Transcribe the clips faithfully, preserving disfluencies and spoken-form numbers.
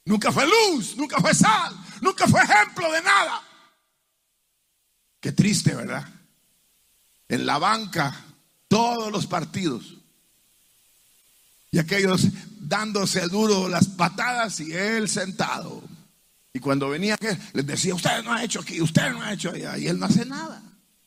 Nunca fue luz, nunca fue sal, nunca fue ejemplo de nada. Qué triste, ¿verdad? En la banca, todos los partidos. Y aquellos dándose duro las patadas y él sentado. Y cuando venía, les decía, usted no ha hecho aquí, usted no ha hecho allá. Y él no hace nada.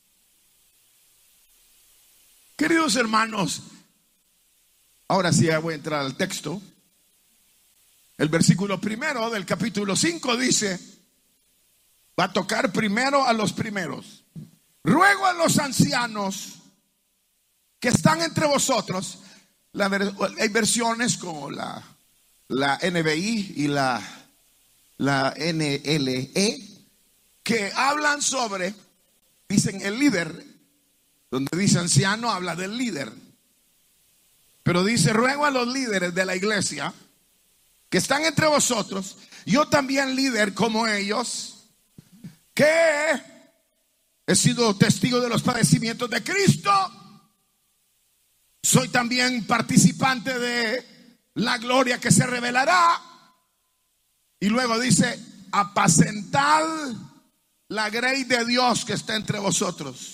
Queridos hermanos, ahora sí voy a entrar al texto. El versículo primero del capítulo cinco dice, va a tocar primero a los primeros. Ruego a los ancianos que están entre vosotros. La, hay versiones como la, la N B I y la, la N L E que hablan sobre, dicen el líder. Donde dice anciano habla del líder. Pero dice, ruego a los líderes de la iglesia que están entre vosotros, yo también líder como ellos, que he sido testigo de los padecimientos de Cristo, soy también participante de la gloria que se revelará. Y luego dice, apacentad la grey de Dios que está entre vosotros.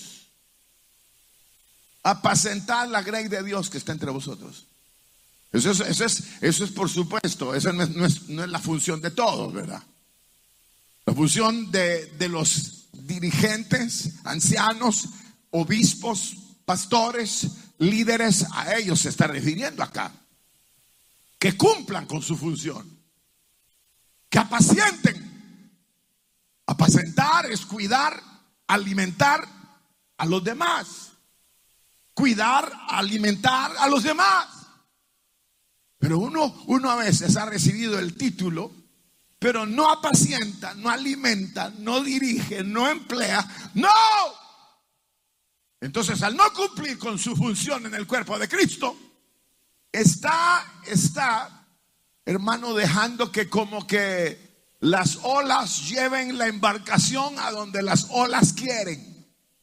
Apacentad la grey de Dios que está entre vosotros. Eso es, eso es, eso es por supuesto, eso no es, no es, no es la función de todos, ¿verdad? La función de, de los dirigentes, ancianos, obispos, pastores, líderes, a ellos se está refiriendo acá. Que cumplan con su función. Que apacienten. Apacentar es cuidar, alimentar a los demás. Cuidar, alimentar a los demás. Pero uno, uno a veces ha recibido el título, pero no apacienta, no alimenta, no dirige, no emplea. ¡No! Entonces, al no cumplir con su función en el cuerpo de Cristo, está, está, hermano, dejando que como que las olas lleven la embarcación a donde las olas quieren.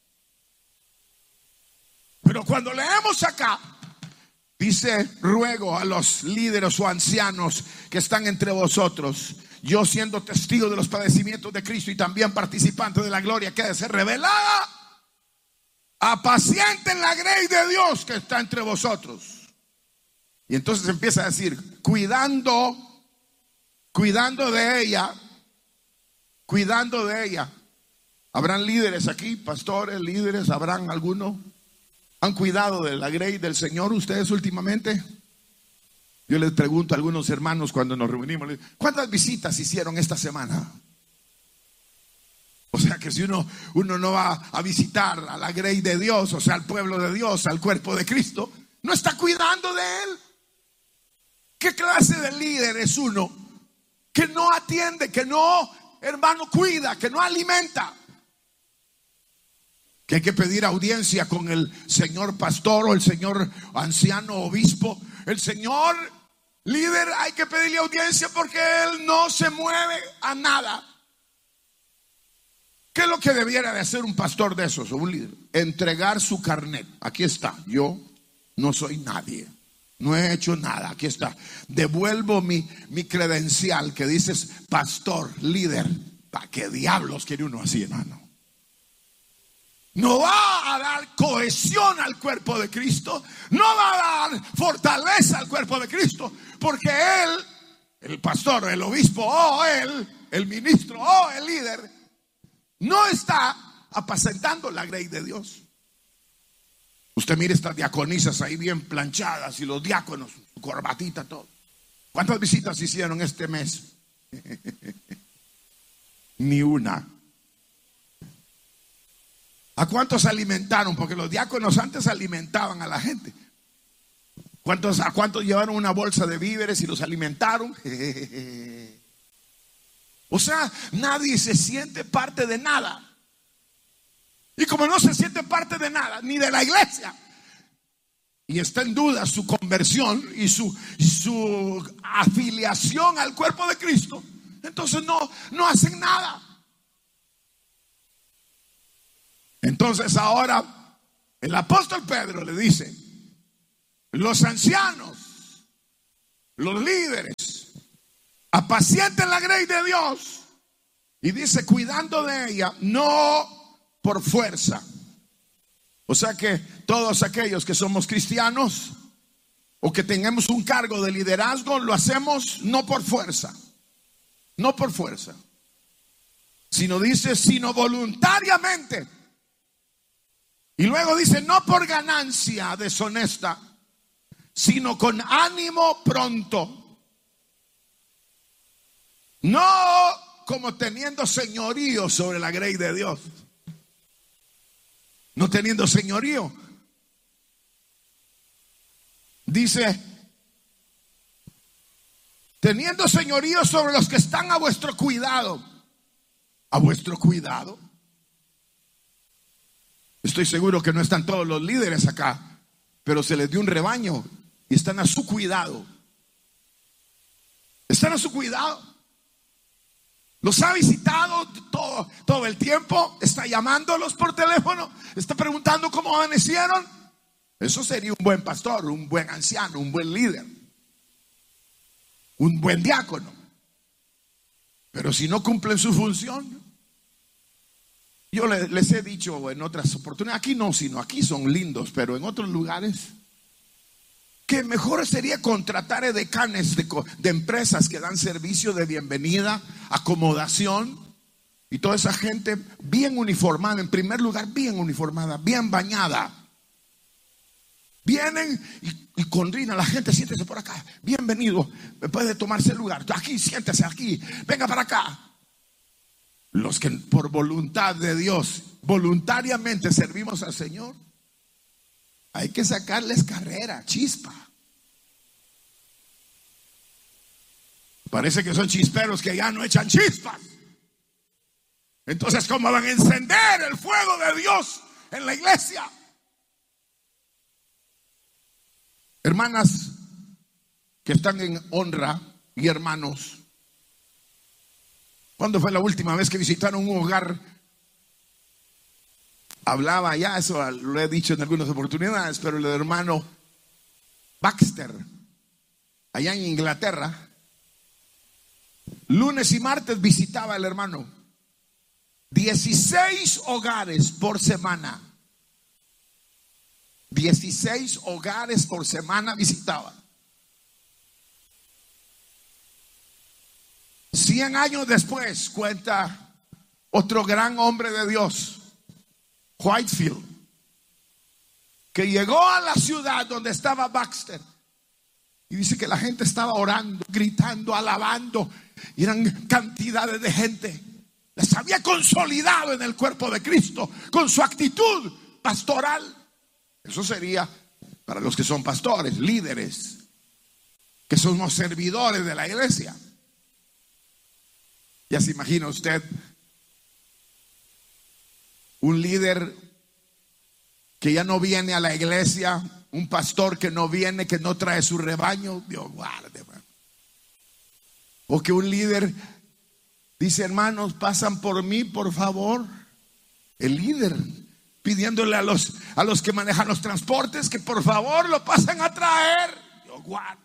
Pero cuando leemos acá, dice, ruego a los líderes o ancianos que están entre vosotros, yo siendo testigo de los padecimientos de Cristo y también participante de la gloria que ha de ser revelada, apacienten la grey de Dios que está entre vosotros. Y entonces empieza a decir, cuidando, cuidando de ella, cuidando de ella. Habrán líderes aquí, pastores, líderes, habrán algunos. ¿Han cuidado de la grey del Señor ustedes últimamente? Yo les pregunto a algunos hermanos cuando nos reunimos, ¿cuántas visitas hicieron esta semana? O sea que si uno, uno no va a visitar a la grey de Dios, o sea al pueblo de Dios, al cuerpo de Cristo, no está cuidando de él. ¿Qué clase de líder es uno que no atiende, que no, hermano, cuida, que no alimenta? Que hay que pedir audiencia con el señor pastor o el señor anciano obispo. El señor líder hay que pedirle audiencia porque él no se mueve a nada. ¿Qué es lo que debiera de hacer un pastor de esos o un líder? Entregar su carnet. Aquí está, yo no soy nadie, no he hecho nada, aquí está. Devuelvo mi, mi credencial que dices pastor, líder. ¿Para qué diablos quiere uno así, hermano? No va a dar cohesión al cuerpo de Cristo. No va a dar fortaleza al cuerpo de Cristo. Porque él, el pastor, el obispo o él, el ministro o el líder, no está apacentando la grey de Dios. Usted mire estas diaconisas ahí bien planchadas y los diáconos, su corbatita, todo. ¿Cuántas visitas hicieron este mes? Ni una. ¿A cuántos alimentaron? Porque los diáconos antes alimentaban a la gente. ¿Cuántos, ¿A cuántos llevaron una bolsa de víveres y los alimentaron? O sea, nadie se siente parte de nada. Y como no se siente parte de nada, ni de la iglesia, y está en duda su conversión y su, y su afiliación al cuerpo de Cristo, entonces no, no hacen nada. Entonces ahora el apóstol Pedro le dice, los ancianos, los líderes, Apacienten la grey de Dios. Y dice, cuidando de ella, no por fuerza. O sea que todos aquellos que somos cristianos o que tengamos un cargo de liderazgo, lo hacemos no por fuerza, no por fuerza, sino dice, sino voluntariamente. Y luego dice, no por ganancia deshonesta, sino con ánimo pronto. No como teniendo señorío sobre la grey de Dios. No teniendo señorío. Dice, teniendo señorío sobre los que están a vuestro cuidado. A vuestro cuidado. Estoy seguro que no están todos los líderes acá, pero se les dio un rebaño y están a su cuidado. Están a su cuidado. Los ha visitado todo, todo el tiempo. Está llamándolos por teléfono. Está preguntando cómo amanecieron. Eso sería un buen pastor, un buen anciano, un buen líder, un buen diácono. Pero si no cumplen su función, yo les, les he dicho en otras oportunidades, aquí no, sino aquí son lindos, pero en otros lugares, que mejor sería contratar edecanes de, de empresas que dan servicio de bienvenida, acomodación, y toda esa gente bien uniformada, en primer lugar bien uniformada, bien bañada. Vienen y, y conrina la gente, siéntese por acá, bienvenido, puede tomarse el lugar, aquí, siéntese aquí, venga para acá. Los que por voluntad de Dios voluntariamente servimos al Señor, hay que sacarles carrera, chispa. Parece que son chisperos que ya no echan chispas. Entonces, ¿cómo van a encender el fuego de Dios en la iglesia? Hermanas que están en honra y hermanos, ¿cuándo fue la última vez que visitaron un hogar? Hablaba ya, eso lo he dicho en algunas oportunidades, pero el hermano Baxter, allá en Inglaterra, lunes y martes visitaba el hermano dieciséis hogares por semana. dieciséis hogares por semana visitaba. cien años después, cuenta otro gran hombre de Dios, Whitefield, que llegó a la ciudad donde estaba Baxter y dice que la gente estaba orando, gritando, alabando, y eran cantidades de gente. Les había consolidado en el cuerpo de Cristo con su actitud pastoral. Eso sería para los que son pastores, líderes, que somos servidores de la iglesia. Ya se imagina usted un líder que ya no viene a la iglesia, un pastor que no viene, que no trae su rebaño. Dios guarde, hermano. O que un líder dice, hermanos, pasan por mí, por favor. El líder pidiéndole a los, a los que manejan los transportes que por favor lo pasen a traer. Dios guarde.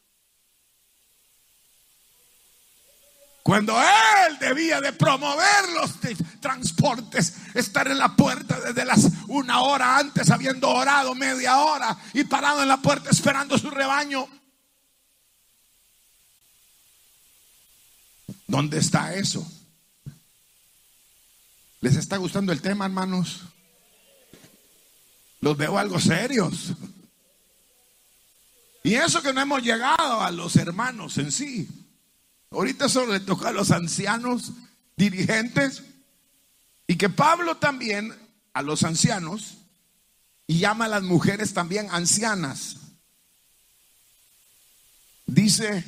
Cuando él debía de promover los de transportes, estar en la puerta desde las una hora antes, habiendo orado media hora y parado en la puerta esperando su rebaño. ¿Dónde está eso? ¿Les está gustando el tema, hermanos? Los veo algo serios. Y eso que no hemos llegado a los hermanos en sí. Ahorita solo le toca a los ancianos dirigentes, y que Pablo también a los ancianos, y llama a las mujeres también ancianas. Dice,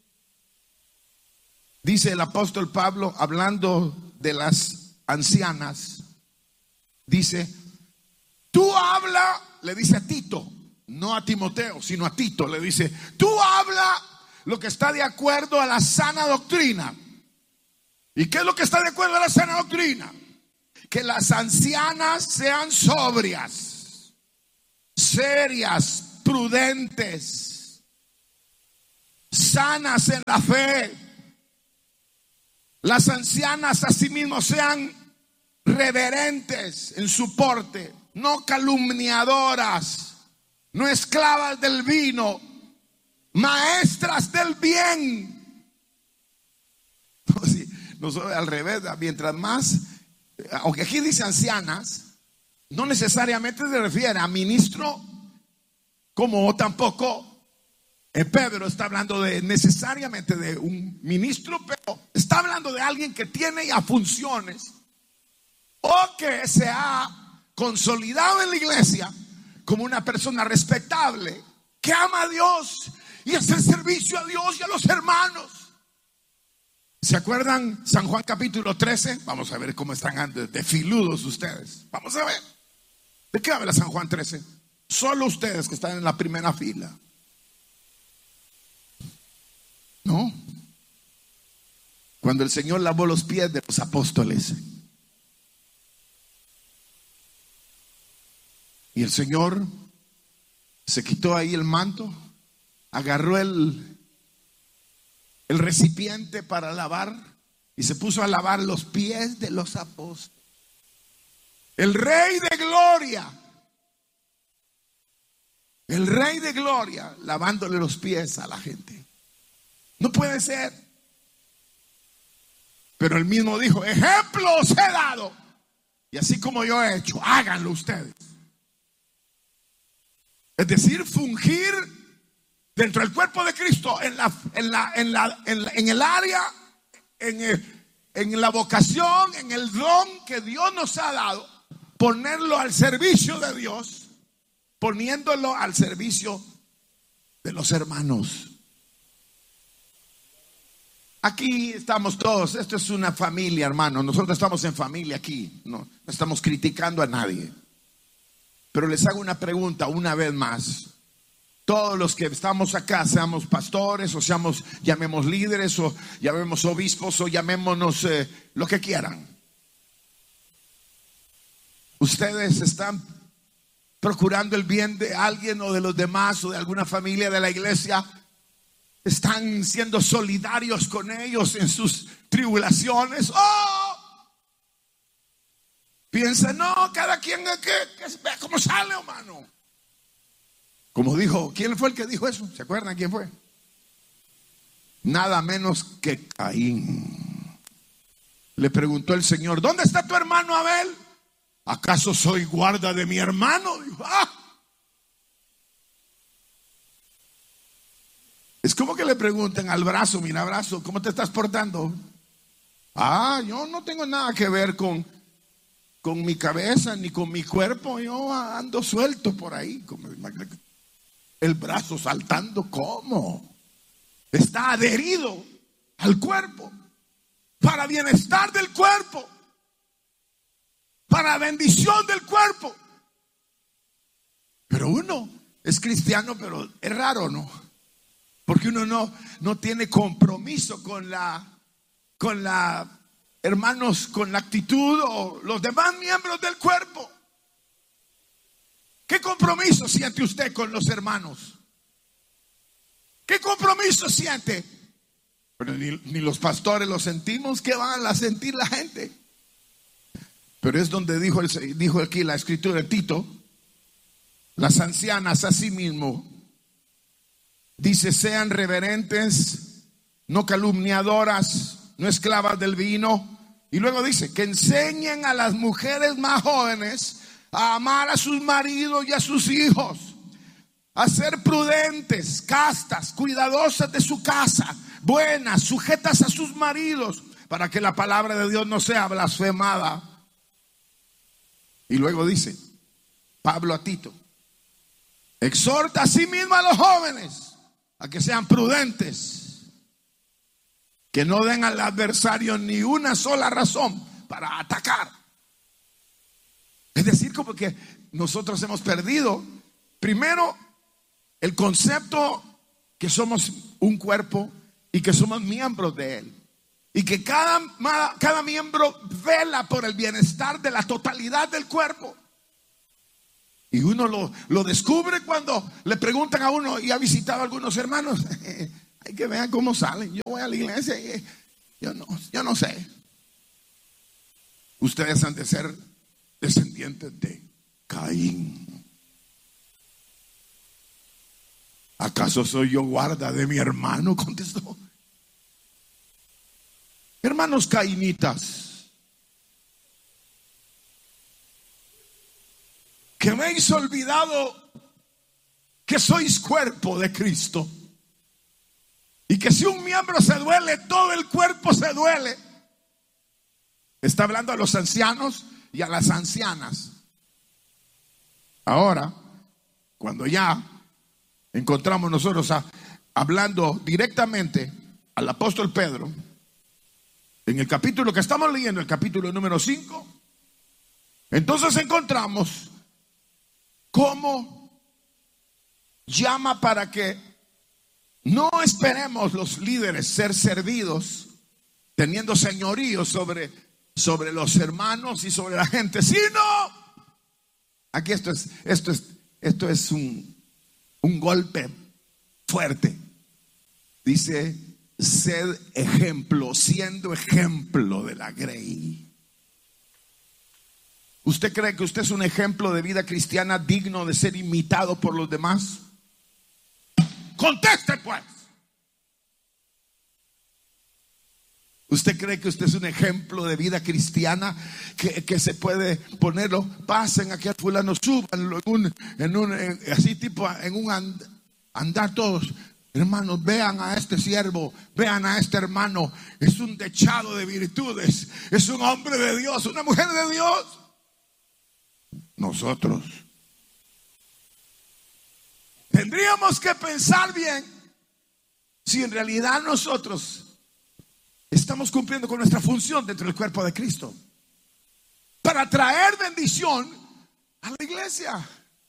dice el apóstol Pablo, hablando de las ancianas, dice, tú habla, le dice a Tito, no a Timoteo, sino a Tito, le dice, tú habla lo que está de acuerdo a la sana doctrina. ¿Y qué es lo que está de acuerdo a la sana doctrina? Que las ancianas sean sobrias, serias, prudentes, sanas en la fe, Las ancianas asimismo sean reverentes en su porte, no calumniadoras, no esclavas del vino, maestras del bien. No, sí, no al revés, mientras más, aunque aquí dice ancianas, no necesariamente se refiere a ministro, como tampoco eh, Pedro está hablando de necesariamente de un ministro, pero está hablando de alguien que tiene ya funciones o que se ha consolidado en la iglesia como una persona respetable, que ama a Dios y hace servicio a Dios y a los hermanos. ¿Se acuerdan San Juan capítulo trece? Vamos a ver cómo están de filudos ustedes. Vamos a ver. ¿De qué habla San Juan trece? Solo ustedes que están en la primera fila. No. Cuando el Señor lavó los pies de los apóstoles. Y el Señor se quitó ahí el manto, agarró el, el recipiente para lavar y se puso a lavar los pies de los apóstoles. El Rey de Gloria, el Rey de Gloria, lavándole los pies a la gente. No puede ser. Pero él mismo dijo: ejemplo os he dado, y así como yo he hecho, háganlo ustedes. Es decir, fungir dentro del cuerpo de Cristo en la, en la, en la, en la, en el área, en, el, en la vocación, en el don que Dios nos ha dado, ponerlo al servicio de Dios, poniéndolo al servicio de los hermanos. Aquí estamos todos, esto es una familia, hermano. Nosotros estamos en familia aquí, no, no estamos criticando a nadie. Pero les hago una pregunta una vez más. Todos los que estamos acá, seamos pastores o seamos, llamemos líderes o llamemos obispos o llamémonos eh, lo que quieran. Ustedes están procurando el bien de alguien o de los demás o de alguna familia de la iglesia. Están siendo solidarios con ellos en sus tribulaciones. ¡Oh! Piensa, no, cada quien que, que vea cómo sale, hermano. Como dijo, ¿quién fue el que dijo eso? ¿Se acuerdan quién fue? Nada menos que Caín. Le preguntó el Señor: ¿dónde está tu hermano Abel? ¿Acaso soy guarda de mi hermano? Dijo, ¡ah! Es como que le pregunten al brazo: mira, brazo, ¿cómo te estás portando? Ah, yo no tengo nada que ver con con mi cabeza ni con mi cuerpo, yo ando suelto por ahí, como el brazo saltando. ¿Cómo? Está adherido al cuerpo, para bienestar del cuerpo, para bendición del cuerpo. Pero uno es cristiano, pero es raro, ¿no? Porque uno no, no tiene compromiso con la, con la hermanos, con la actitud o los demás miembros del cuerpo. ¿Qué compromiso siente usted con los hermanos? ¿Qué compromiso siente? Pero ni, ni los pastores lo sentimos. ¿Qué van a sentir la gente? Pero es donde dijo, el, dijo aquí la escritura de Tito: las ancianas asimismo, dice, sean reverentes, no calumniadoras, no esclavas del vino. Y luego dice que enseñen a las mujeres más jóvenes a amar a sus maridos y a sus hijos, a ser prudentes, castas, cuidadosas de su casa, buenas, sujetas a sus maridos, para que la palabra de Dios no sea blasfemada. Y luego dice Pablo a Tito: exhorta a sí mismo a los jóvenes a que sean prudentes, que no den al adversario ni una sola razón para atacar. Es decir, como que nosotros hemos perdido primero el concepto que somos un cuerpo y que somos miembros de él, y que cada, cada miembro vela por el bienestar de la totalidad del cuerpo. Y uno lo, lo descubre cuando le preguntan a uno: ¿y ha visitado a algunos hermanos? Hay que ver cómo salen. Yo voy a la iglesia y, yo no, yo no sé. Ustedes han de ser descendientes de Caín. ¿Acaso soy yo guarda de mi hermano? Contestó. Hermanos cainitas, que me habéis olvidado que sois cuerpo de Cristo, y que si un miembro se duele, todo el cuerpo se duele. Está hablando a los ancianos y a las ancianas. Ahora, cuando ya encontramos nosotros a, hablando directamente al apóstol Pedro, en el capítulo que estamos leyendo, el capítulo número cinco, entonces encontramos cómo llama para que no esperemos los líderes ser servidos, teniendo señorío sobre, sobre los hermanos y sobre la gente, sino, aquí esto es, esto es, esto es un, un golpe fuerte. Dice, sed ejemplo, siendo ejemplo de la grey. ¿Usted cree que usted es un ejemplo de vida cristiana digno de ser imitado por los demás? Conteste pues. ¿Usted cree que usted es un ejemplo de vida cristiana que, que se puede ponerlo? Pasen aquí a fulano, súbanlo en un, en un en, así tipo en un and, andar todos. Hermanos, vean a este siervo, vean a este hermano. Es un dechado de virtudes, es un hombre de Dios, una mujer de Dios. Nosotros tendríamos que pensar bien si en realidad nosotros estamos cumpliendo con nuestra función dentro del cuerpo de Cristo para traer bendición a la iglesia.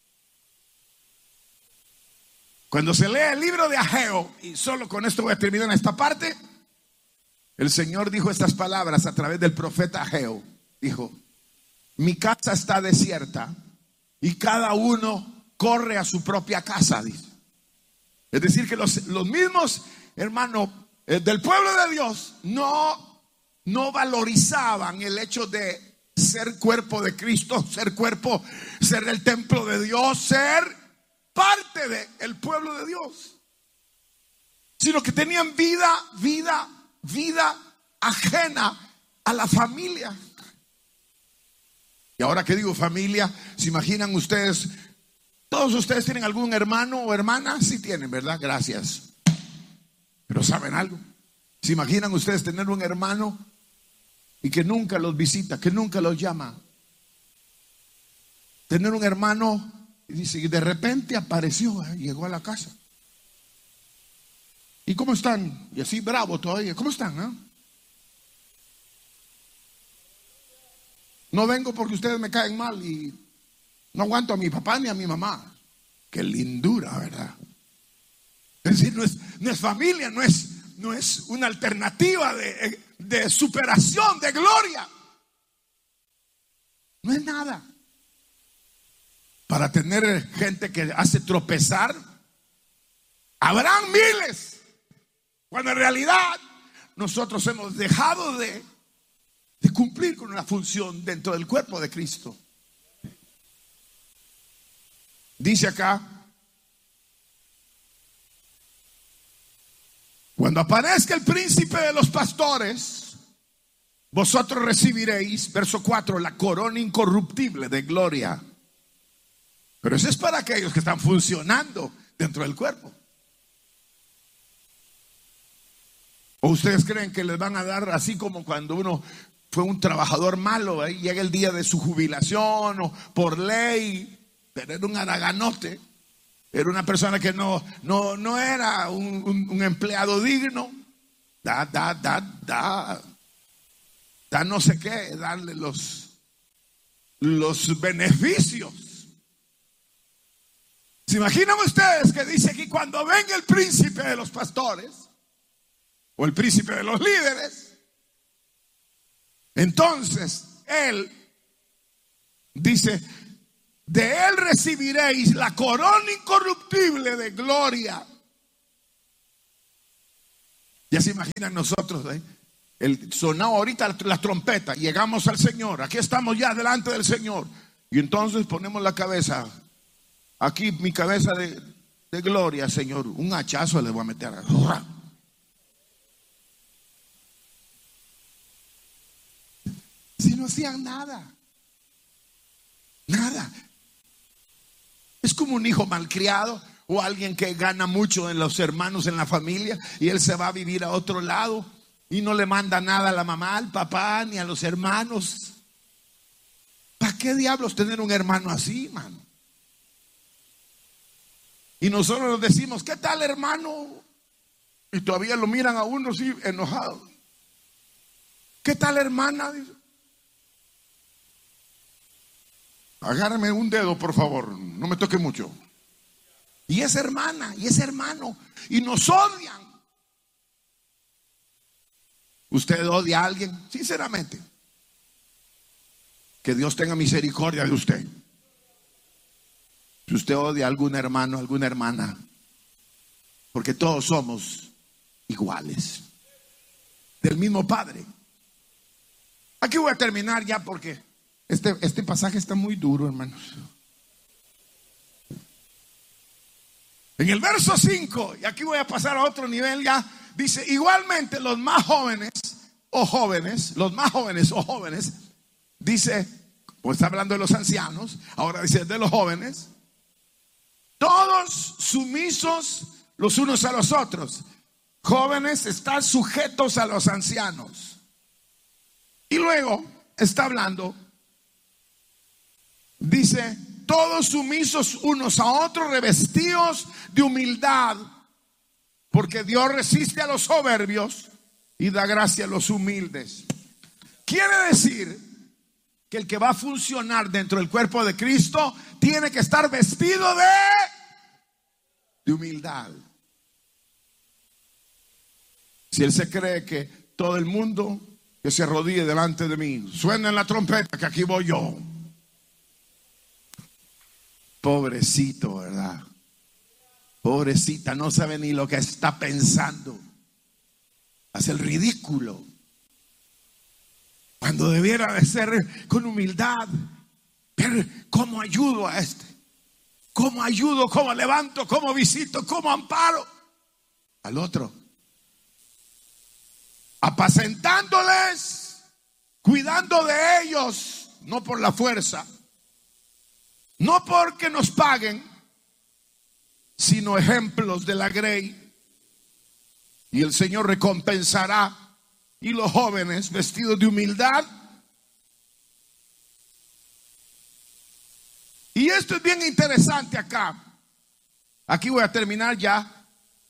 Cuando se lee el libro de Ageo, y solo con esto voy a terminar en esta parte, el Señor dijo estas palabras a través del profeta Ageo. Dijo, mi casa está desierta y cada uno corre a su propia casa, dice. Es decir, que los, los mismos hermanos eh, del pueblo de Dios no, no valorizaban el hecho de ser cuerpo de Cristo, ser cuerpo, ser el templo de Dios, ser parte del pueblo de Dios, sino que tenían vida, vida, vida ajena a la familia. Y ahora que digo familia, ¿se imaginan ustedes? Todos ustedes tienen algún hermano o hermana. Sí tienen, ¿verdad? Gracias. Pero ¿saben algo? ¿Se imaginan ustedes tener un hermano y que nunca los visita, que nunca los llama? Tener un hermano y dice, y de repente apareció, ¿eh? Llegó a la casa. ¿Y cómo están? Y así bravo todavía. ¿Cómo están? Eh? No vengo porque ustedes me caen mal y no aguanto a mi papá ni a mi mamá. Qué lindura, ¿verdad? Es decir, no es, no es familia, no es, no es una alternativa de, de superación, de gloria. No es nada. Para tener gente que hace tropezar, habrán miles. Cuando en realidad nosotros hemos dejado de de cumplir con una función dentro del cuerpo de Cristo. Dice acá, cuando aparezca el príncipe de los pastores, vosotros recibiréis, verso cuatro, la corona incorruptible de gloria. Pero eso es para aquellos que están funcionando dentro del cuerpo. ¿O ustedes creen que les van a dar así como cuando uno fue un trabajador malo, ahí llega el día de su jubilación o por ley, pero era un haraganote, era una persona que no, no, no era un, un, un empleado digno, da, da, da, da, da no sé qué, darle los, los beneficios? ¿Se imaginan ustedes que dice aquí, cuando venga el príncipe de los pastores o el príncipe de los líderes, entonces él dice, de él recibiréis la corona incorruptible de gloria? Ya se imaginan nosotros, ¿eh? el sonado ahorita la trompeta, llegamos al Señor, aquí estamos ya delante del Señor, y entonces ponemos la cabeza, aquí mi cabeza de, de gloria, Señor, un hachazo le voy a meter. Si no hacían nada, nada. Es como un hijo malcriado o alguien que gana mucho en los hermanos, en la familia, y él se va a vivir a otro lado y no le manda nada a la mamá, al papá, ni a los hermanos. ¿Para qué diablos tener un hermano así, mano? Y nosotros nos decimos, ¿qué tal, hermano? Y todavía lo miran a uno así enojado. ¿Qué tal, hermana? Dice. Agárrame un dedo, por favor, no me toque mucho. Y es hermana, y es hermano, y nos odian. ¿Usted odia a alguien? Sinceramente. Que Dios tenga misericordia de usted. Si usted odia a algún hermano, alguna hermana, porque todos somos iguales, del mismo Padre. Aquí voy a terminar ya porque este, este pasaje está muy duro, hermanos. En el verso cinco, y aquí voy a pasar a otro nivel ya, dice, igualmente los más jóvenes o jóvenes, los más jóvenes o jóvenes, dice, pues está hablando de los ancianos, ahora dice de los jóvenes, todos sumisos los unos a los otros. Jóvenes están sujetos a los ancianos. Y luego está hablando, dice, todos sumisos unos a otros, revestidos de humildad, porque Dios resiste a los soberbios y da gracia a los humildes. Quiere decir que el que va a funcionar dentro del cuerpo de Cristo tiene que estar vestido de, de humildad. Si él se cree que todo el mundo que se arrodille delante de mí, suena en la trompeta que aquí voy yo. Pobrecito, ¿verdad? Pobrecita, no sabe ni lo que está pensando. Hace el ridículo. Cuando debiera de ser con humildad. Pero ¿cómo ayudo a este? ¿Cómo ayudo? ¿Cómo levanto? ¿Cómo visito? ¿Cómo amparo? Al otro. Apacentándoles, cuidando de ellos, no por la fuerza. No porque nos paguen, sino ejemplos de la grey. Y el Señor recompensará. Y los jóvenes vestidos de humildad. Y esto es bien interesante acá. Aquí voy a terminar ya.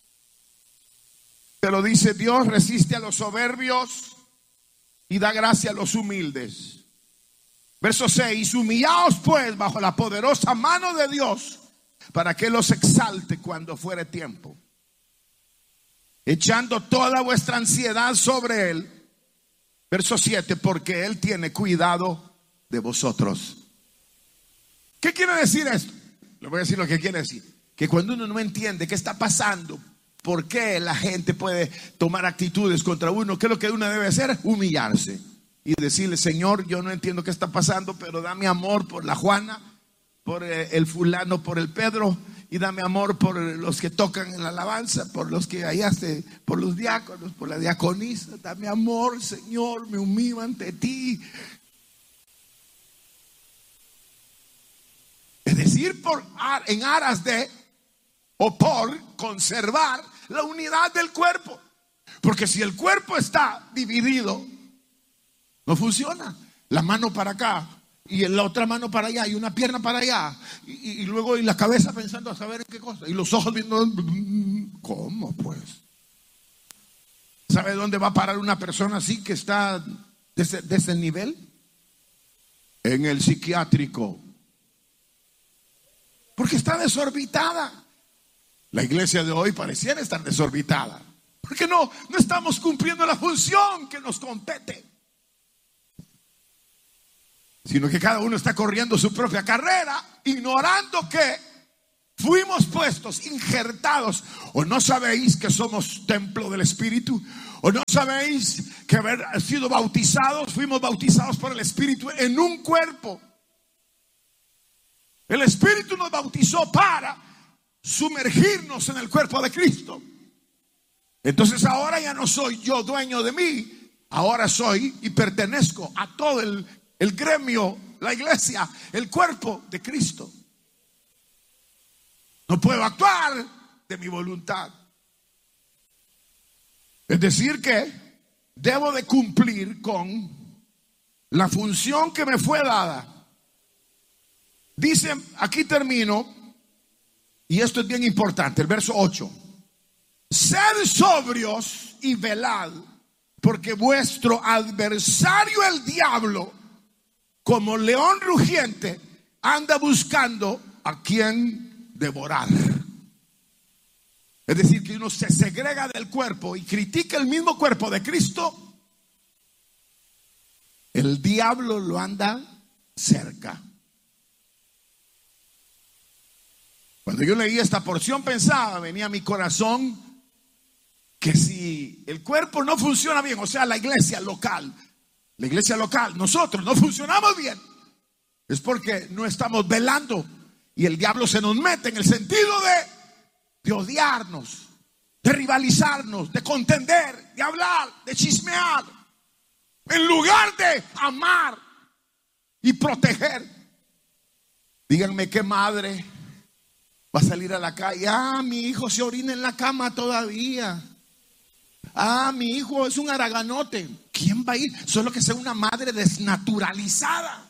Pero dice, Dios resiste a los soberbios y da gracia a los humildes. Verso seis, humillaos pues bajo la poderosa mano de Dios, para que los exalte cuando fuere tiempo, echando toda vuestra ansiedad sobre Él. Verso siete, porque Él tiene cuidado de vosotros. ¿Qué quiere decir esto? Le voy a decir lo que quiere decir. Que cuando uno no entiende qué está pasando, por qué la gente puede tomar actitudes contra uno, ¿qué es lo que uno debe hacer? Humillarse. Y decirle, Señor, yo no entiendo qué está pasando, pero dame amor por la Juana, por el fulano, por el Pedro, y dame amor por los que tocan en la alabanza, por los que allá se, por los diáconos, por la diaconisa. Dame amor, Señor, me humillo ante ti. Es decir, por, en aras de o por conservar la unidad del cuerpo. Porque si el cuerpo está dividido, no funciona. La mano para acá y la otra mano para allá y una pierna para allá y, y, y luego y la cabeza pensando a saber en qué cosa y los ojos viendo. ¿Cómo pues? ¿Sabe dónde va a parar una persona así que está de ese, de ese nivel? En el psiquiátrico. Porque está desorbitada. La iglesia de hoy pareciera estar desorbitada. Porque no, no estamos cumpliendo la función que nos compete. Sino que cada uno está corriendo su propia carrera, ignorando que fuimos puestos, injertados. ¿O no sabéis que somos templo del Espíritu? ¿O no sabéis que que haber sido bautizados, fuimos bautizados por el Espíritu en un cuerpo. El Espíritu nos bautizó para sumergirnos en el cuerpo de Cristo. Entonces ahora ya no soy yo dueño de mí, ahora soy y pertenezco a todo el, el gremio, la iglesia, el cuerpo de Cristo. No puedo actuar de mi voluntad. Es decir que debo de cumplir con la función que me fue dada. Dice, aquí termino, y esto es bien importante, el verso ocho. Sed sobrios y velad, porque vuestro adversario el diablo, como león rugiente, anda buscando a quien devorar. Es decir, que uno se segrega del cuerpo y critica el mismo cuerpo de Cristo. El diablo lo anda cerca. Cuando yo leí esta porción pensaba, venía a mi corazón que si el cuerpo no funciona bien, o sea, la iglesia local, la iglesia local, nosotros no funcionamos bien, es porque no estamos velando y el diablo se nos mete en el sentido de de odiarnos, de rivalizarnos, de contender, de hablar, de chismear, en lugar de amar y proteger. Díganme qué madre va a salir a la calle. Ah, mi hijo se orina en la cama todavía. Ah, mi hijo es un haraganote. ¿Quién va a ir? Solo que sea una madre desnaturalizada.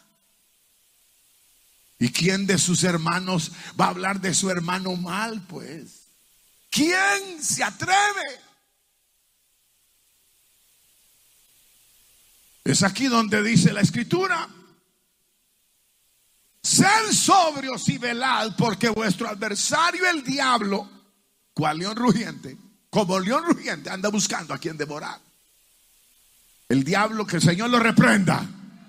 ¿Y quién de sus hermanos va a hablar de su hermano mal? Pues ¿quién se atreve? Es aquí donde dice la Escritura: sed sobrios y velad, porque vuestro adversario el diablo, cual león rugiente, como león rugiente, anda buscando a quien devorar. El diablo, que el Señor lo reprenda,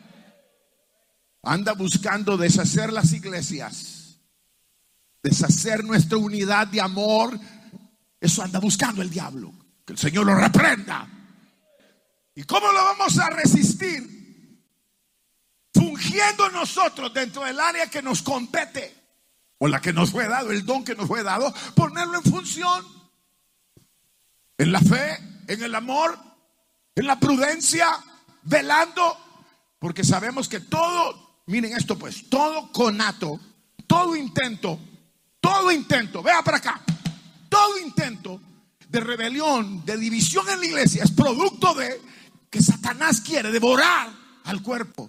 anda buscando deshacer las iglesias, deshacer nuestra unidad de amor. Eso anda buscando el diablo. Que el Señor lo reprenda. ¿Y cómo lo vamos a resistir? Fungiendo nosotros dentro del área que nos compete, o la que nos fue dado, el don que nos fue dado, ponerlo en función. En la fe, en el amor, en la prudencia, velando. Porque sabemos que todo, miren esto pues, todo conato, todo intento, todo intento, vea para acá. Todo intento de rebelión, de división en la iglesia es producto de que Satanás quiere devorar al cuerpo.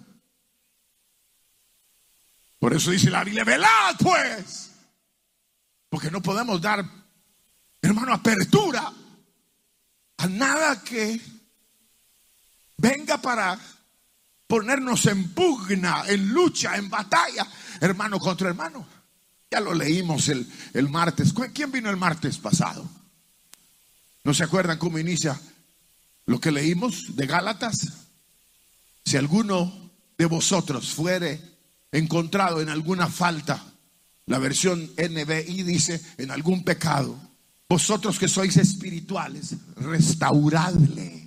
Por eso dice la Biblia: velad pues, porque no podemos dar, hermano, apertura a nada que venga para ponernos en pugna, en lucha, en batalla, hermano contra hermano. Ya lo leímos el, el martes. ¿Quién vino el martes pasado? ¿No se acuerdan cómo inicia lo que leímos de Gálatas? Si alguno de vosotros fuere encontrado en alguna falta, la versión N B I dice en algún pecado, vosotros que sois espirituales, restauradle.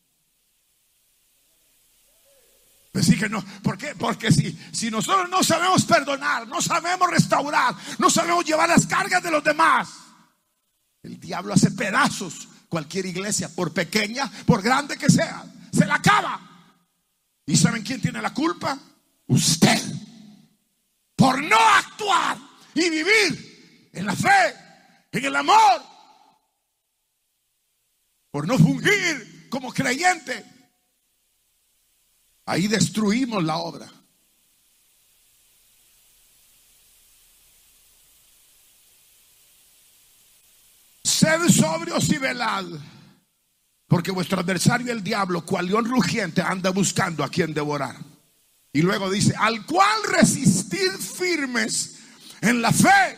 Pues sí que no, ¿por qué? Porque si, si nosotros no sabemos perdonar, no sabemos restaurar, no sabemos llevar las cargas de los demás, el diablo hace pedazos cualquier iglesia, por pequeña, por grande que sea, se la acaba. ¿Y saben quién tiene la culpa? Usted, por no actuar y vivir en la fe, en el amor, por no fungir como creyente. Ahí destruimos la obra. Sed sobrios y velad, porque vuestro adversario el diablo, cual león rugiente, anda buscando a quien devorar. Y luego dice: al cual resistid firmes en la fe,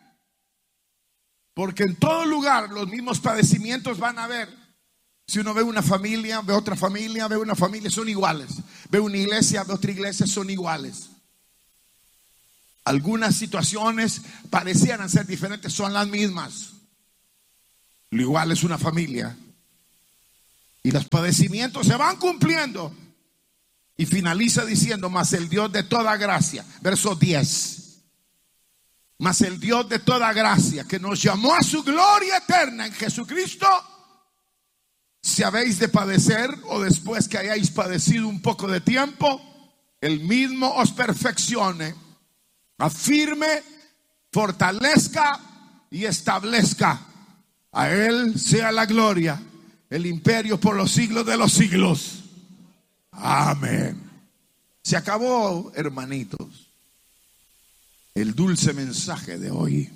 porque en todo lugar los mismos padecimientos van a haber. Si uno ve una familia, ve otra familia, ve una familia, son iguales. Ve una iglesia, ve otra iglesia, son iguales. Algunas situaciones parecieran ser diferentes, son las mismas. Lo igual es una familia. Y los padecimientos se van cumpliendo. Y finaliza diciendo: mas el Dios de toda gracia, verso diez, mas el Dios de toda gracia, que nos llamó a su gloria eterna en Jesucristo, si habéis de padecer, o después que hayáis padecido un poco de tiempo, el mismo os perfeccione, afirme, fortalezca y establezca. A Él sea la gloria, el imperio por los siglos de los siglos. Amén. Se acabó, hermanitos, el dulce mensaje de hoy.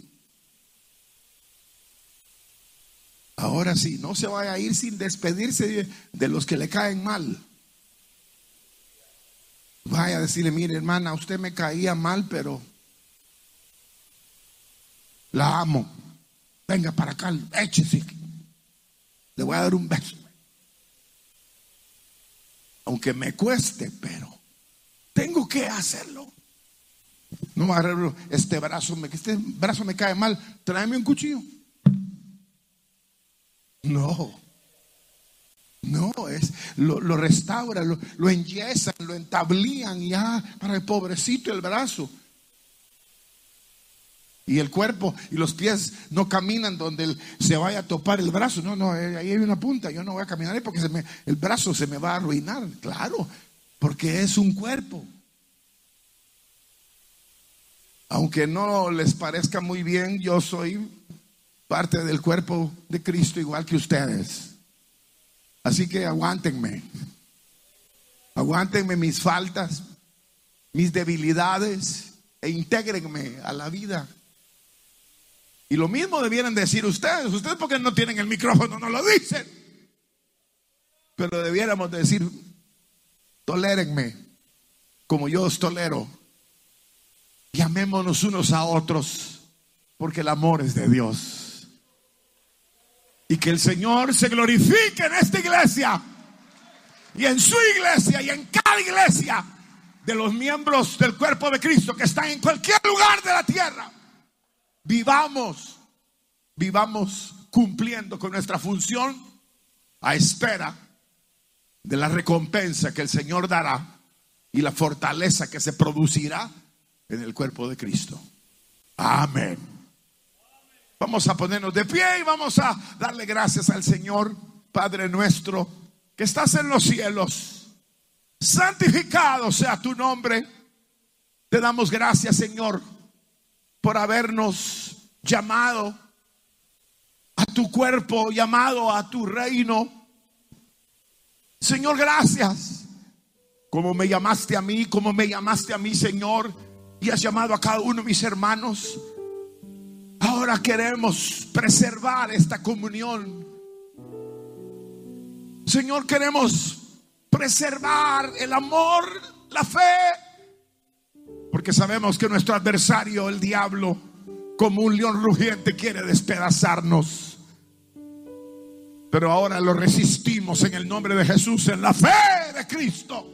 Ahora sí, no se vaya a ir sin despedirse de, de los que le caen mal. Vaya a decirle: mire, hermana, usted me caía mal, pero la amo. Venga para acá, échese. Le voy a dar un beso. Aunque me cueste, pero tengo que hacerlo. No va a agarrar este brazo, este brazo me cae mal, tráeme un cuchillo. No, no, es, lo, lo restauran, lo, lo enyesan, lo entablían ya para el pobrecito el brazo. Y el cuerpo y los pies no caminan donde el, se vaya a topar el brazo. No, no, ahí hay una punta. Yo no voy a caminar ahí porque se me, el brazo se me va a arruinar. Claro, porque es un cuerpo. Aunque no les parezca muy bien, yo soy parte del cuerpo de Cristo igual que ustedes. Así que aguántenme. Aguántenme mis faltas, mis debilidades, e intégrenme a la vida. Y lo mismo debieran decir ustedes. Ustedes, porque no tienen el micrófono, no lo dicen. Pero debiéramos decir: tolérenme como yo os tolero. Y amémonos unos a otros, porque el amor es de Dios. Y que el Señor se glorifique en esta iglesia, y en su iglesia, y en cada iglesia de los miembros del cuerpo de Cristo que están en cualquier lugar de la tierra. Vivamos, vivamos cumpliendo con nuestra función, a espera de la recompensa que el Señor dará y la fortaleza que se producirá en el cuerpo de Cristo. Amén. Vamos a ponernos de pie y vamos a darle gracias al Señor. Padre nuestro que estás en los cielos, santificado sea tu nombre. Te damos gracias, Señor, por habernos llamado a tu cuerpo, llamado a tu reino. Señor, gracias. Como me llamaste a mí, como me llamaste a mí, Señor, y has llamado a cada uno de mis hermanos. Ahora queremos preservar esta comunión. Señor, queremos preservar el amor, la fe, porque sabemos que nuestro adversario, el diablo, como un león rugiente, quiere despedazarnos. Pero ahora lo resistimos en el nombre de Jesús, en la fe de Cristo.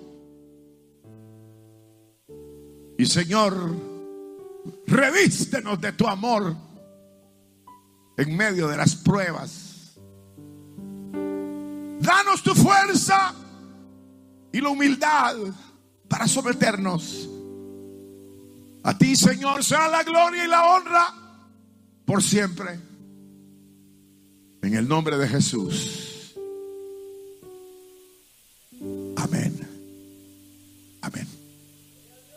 Y Señor, revístenos de tu amor en medio de las pruebas. Danos tu fuerza y la humildad para someternos. A ti, Señor, sea la gloria y la honra por siempre. En el nombre de Jesús. Amén. Amén.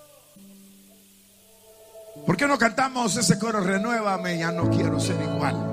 ¿Por qué no cantamos ese coro? Renuévame, ya no quiero ser igual.